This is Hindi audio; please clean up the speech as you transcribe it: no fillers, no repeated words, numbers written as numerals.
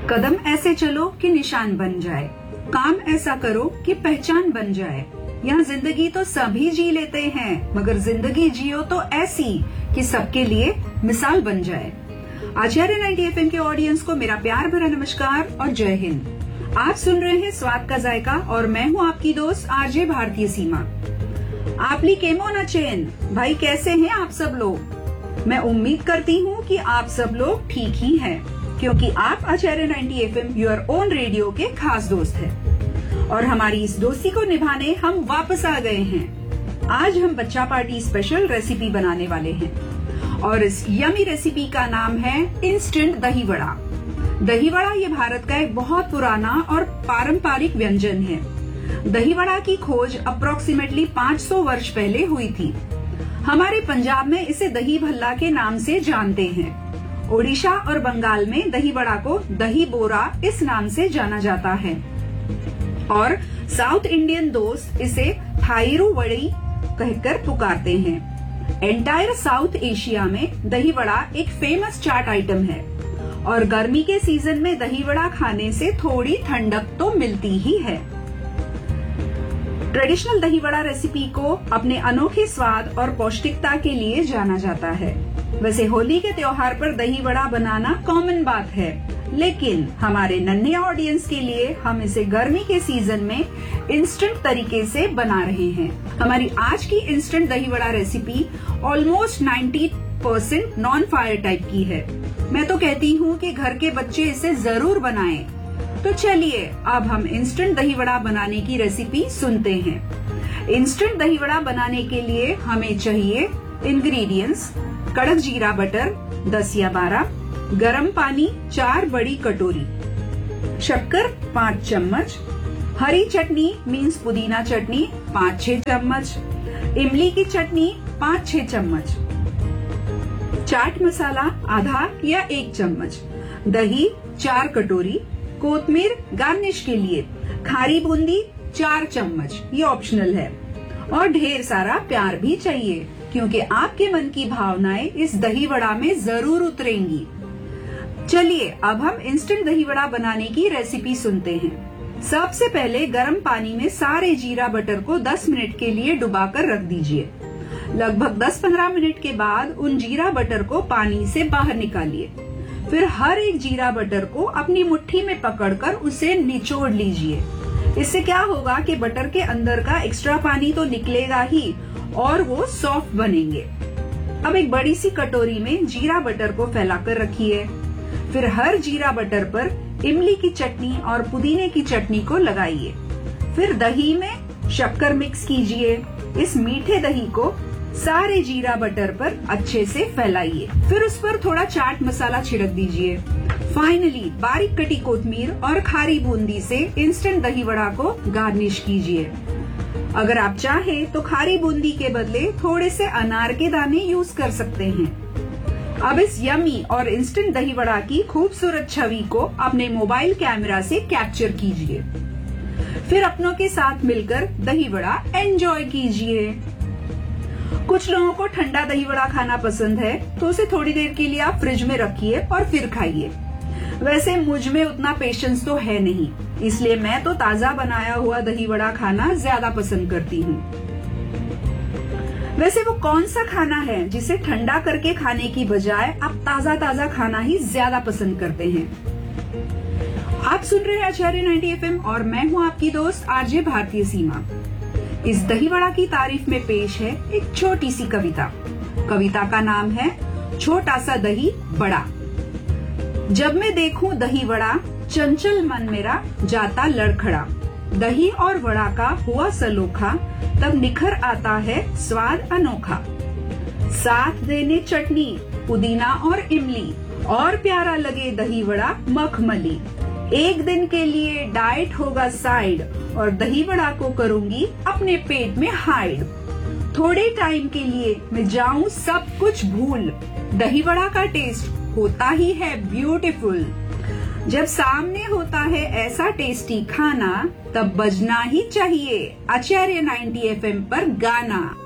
कदम ऐसे चलो कि निशान बन जाए, काम ऐसा करो कि पहचान बन जाए। यहाँ जिंदगी तो सभी जी लेते हैं, मगर जिंदगी जियो तो ऐसी कि सबके लिए मिसाल बन जाए। आचार्य 90 FM के ऑडियंस को मेरा प्यार भरा नमस्कार और जय हिंद। आप सुन रहे हैं स्वाद का जायका और मैं हूँ आपकी दोस्त आरजे भारतीय सीमा। आपली केमोन अचेन भाई, कैसे हैं आप सब लोग? मैं उम्मीद करती हूँ कि आप सब लोग ठीक ही हैं, क्योंकि आप आचार्य 90 FM योर ओन रेडियो के खास दोस्त हैं। और हमारी इस दोस्ती को निभाने हम वापस आ गए हैं। आज हम बच्चा पार्टी स्पेशल रेसिपी बनाने वाले हैं और इस यमी रेसिपी का नाम है इंस्टेंट दही वड़ा। दही वड़ा ये भारत का एक बहुत पुराना और पारंपरिक व्यंजन है। दही वड़ा की खोज अप्रोक्सीमेटली 500 वर्ष पहले हुई थी। हमारे पंजाब में इसे दही भल्ला के नाम से जानते हैं। ओडिशा और बंगाल में दही वड़ा को दही बोरा इस नाम से जाना जाता है और साउथ इंडियन दोस्त इसे थाइरू वड़ी कहकर पुकारते हैं। एंटायर साउथ एशिया में दही वड़ा एक फेमस चाट आइटम है और गर्मी के सीजन में दही वड़ा खाने से थोड़ी ठंडक तो मिलती ही है। ट्रेडिशनल दही वड़ा रेसिपी को अपने अनोखे स्वाद और पौष्टिकता के लिए जाना जाता है। वैसे होली के त्योहार पर दही वड़ा बनाना कॉमन बात है, लेकिन हमारे नन्हे ऑडियंस के लिए हम इसे गर्मी के सीजन में इंस्टेंट तरीके से बना रहे हैं। हमारी आज की इंस्टेंट दही vada recipe almost 90% non fire type की है। मैं तो कहती हूँ कि घर के बच्चे इसे जरूर बनाएं। तो चलिए अब हम इंस्टेंट दही वड़ा बनाने की रेसिपी सुनते हैं। इंस्टेंट दही वड़ा बनाने के लिए हमें चाहिए इंग्रेडिएंट्स: कड़क जीरा बटर 10 या 12, गरम पानी 4 बड़ी कटोरी, शक्कर 5 चम्मच, हरी चटनी मीन्स पुदीना चटनी 5-6 चम्मच, इमली की चटनी 5-6 चम्मच, चाट मसाला आधा या 1 चम्मच, दही 4 कटोरी, कोतमीर गार्निश के लिए, खारी बूंदी 4 चम्मच, ये ऑप्शनल है, और ढेर सारा प्यार भी चाहिए, क्योंकि आपके मन की भावनाएं इस दही वड़ा में जरूर उतरेंगी। चलिए अब हम इंस्टेंट दही वड़ा बनाने की रेसिपी सुनते हैं। सबसे पहले गर्म पानी में सारे जीरा बटर को 10 मिनट के लिए डुबाकर रख दीजिए। लगभग 10-15 मिनट के बाद उन जीरा बटर को पानी से बाहर निकालिए। फिर हर एक जीरा बटर को अपनी मुट्ठी में पकड़कर उसे निचोड़ लीजिए। इससे क्या होगा कि बटर के अंदर का एक्स्ट्रा पानी तो निकलेगा ही और वो सॉफ्ट बनेंगे। अब एक बड़ी सी कटोरी में जीरा बटर को फैलाकर रखिए। फिर हर जीरा बटर पर इमली की चटनी और पुदीने की चटनी को लगाइए। फिर दही में शक्कर मिक्स कीजिए। इस मीठे दही को सारे जीरा बटर पर अच्छे से फैलाइए। फिर उस पर थोड़ा चाट मसाला छिड़क दीजिए। फाइनली बारीक कटी कोतमीर और खारी बूंदी से इंस्टेंट दही वड़ा को गार्निश कीजिए। अगर आप चाहें तो खारी बूंदी के बदले थोड़े से अनार के दाने यूज कर सकते हैं। अब इस यमी और इंस्टेंट दही वड़ा की खूबसूरत छवि को अपने मोबाइल कैमरा से कैप्चर कीजिए। फिर अपनों के साथ मिलकर दही वड़ा एंजॉय कीजिए। कुछ लोगों को ठंडा दही वड़ा खाना पसंद है, तो उसे थोड़ी देर के लिए आप फ्रिज में रखिए और फिर खाइए। वैसे मुझ में उतना पेशेंस तो है नहीं, इसलिए मैं तो ताजा बनाया हुआ दही वड़ा खाना ज्यादा पसंद करती हूँ। वैसे वो कौन सा खाना है जिसे ठंडा करके खाने की बजाय आप ताजा ताजा खाना ही ज्यादा पसंद करते हैं? आप सुन रहे हैं आचार्य 90 FM और मैं हूँ आपकी दोस्त आरजे भारतीय सीमा। इस दही वड़ा की तारीफ में पेश है एक छोटी सी कविता। कविता का नाम है छोटा सा दही बड़ा। जब मैं देखूं दही वड़ा, चंचल मन मेरा जाता लड़खड़ा। दही और वड़ा का हुआ सलोखा, तब निखर आता है स्वाद अनोखा। साथ देने चटनी पुदीना और इमली, और प्यारा लगे दही वड़ा मखमली। एक दिन के लिए डाइट होगा साइड, और दही वड़ा को करूंगी अपने पेट में हाइड। थोड़े टाइम के लिए मैं जाऊं सब कुछ भूल, दही वड़ा का टेस्ट होता ही है ब्यूटीफुल। जब सामने होता है ऐसा टेस्टी खाना, तब बजना ही चाहिए आचार्य 90 FM पर गाना।